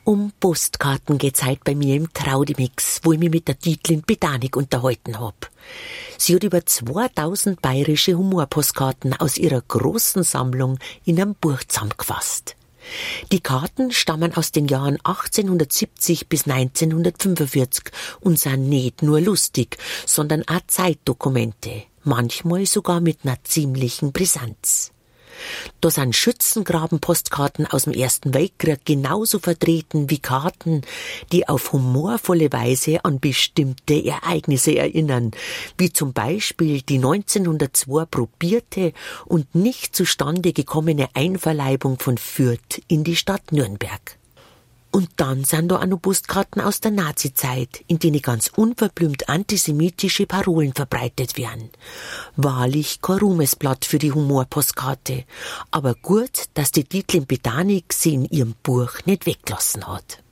Um Postkarten geht's heute bei mir im Traudemix, wo ich mich mit der Dietlin Pedanik unterhalten hab. Sie hat über 2000 bayerische Humorpostkarten aus ihrer großen Sammlung in einem Buch zusammengefasst. Die Karten stammen aus den Jahren 1870 bis 1945 und sind nicht nur lustig, sondern auch Zeitdokumente, manchmal sogar mit einer ziemlichen Brisanz. Da sind Schützengraben-Postkarten aus dem Ersten Weltkrieg genauso vertreten wie Karten, die auf humorvolle Weise an bestimmte Ereignisse erinnern, wie zum Beispiel die 1902 probierte und nicht zustande gekommene Einverleibung von Fürth in die Stadt Nürnberg. Und dann sind da auch noch Postkarten aus der Nazizeit, in denen ganz unverblümt antisemitische Parolen verbreitet werden. Wahrlich kein Ruhmesblatt für die Humorpostkarte, aber gut, dass die Dietlin Pedanik sie in ihrem Buch nicht weggelassen hat.